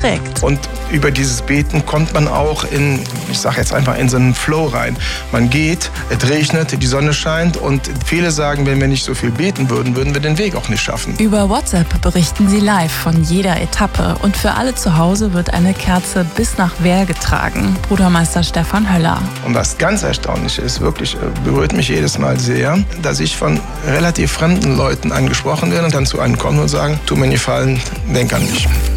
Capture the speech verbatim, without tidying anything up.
trägt. Und über dieses Beten kommt man auch in, ich sage jetzt einfach, in so einen Flow rein. Man geht, es regnet, die Sonne scheint und viele sagen, wenn wir nicht so viel beten würden, würden wir den Weg auch nicht schaffen. Über WhatsApp berichten sie live von jeder Etappe und für alle zu Hause wird eine Kerze bis nach Wehr getragen. Brudermeister Stefan Höller. Und was ganz erstaunlich ist, wirklich berührt mich jedes Mal sehr, dass ich von relativ fremden Leuten angesprochen werde und dann zu einem kommen und sagen, tu mir einen Gefallen, denk an mich.